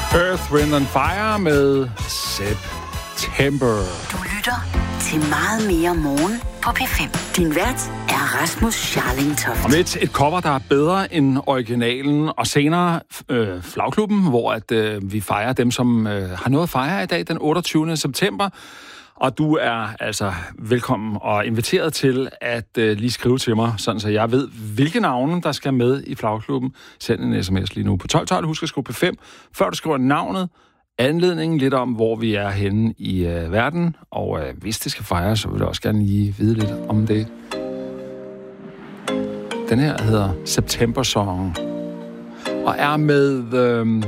Earth, Wind and Fire med September. Du lytter til Meget mere morgen på P5. Din vært er Rasmus Scharling Toft. Om et cover, der er bedre end originalen, og senere Flagklubben, hvor vi fejrer dem, som har noget at fejre i dag, den 28. september. Og du er altså velkommen og inviteret til at lige skrive til mig, sådan så jeg ved, hvilke navne, der skal med i Flagklubben. Send en sms lige nu på 1212. Husk at skrive P5, før du skriver navnet, anledningen, lidt om, hvor vi er henne i verden. Og hvis det skal fejres, så vil jeg også gerne lige vide lidt om det. Den her hedder September Song, og er med